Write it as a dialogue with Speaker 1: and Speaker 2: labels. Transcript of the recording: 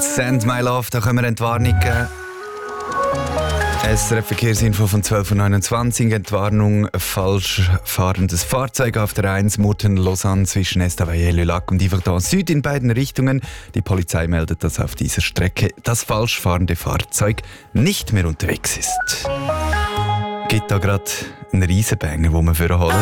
Speaker 1: Send My Love, da können wir Entwarnung geben. SRF Verkehrsinfo von 12.29 Uhr. Entwarnung, falsch fahrendes Fahrzeug auf der 1 Murten-Lausanne zwischen Estavayer-le-Lac und Yverdon Süd in beiden Richtungen. Die Polizei meldet, dass auf dieser Strecke das falsch fahrende Fahrzeug nicht mehr unterwegs ist. Gibt da gerade einen Riesenbanger, den wir vorholen.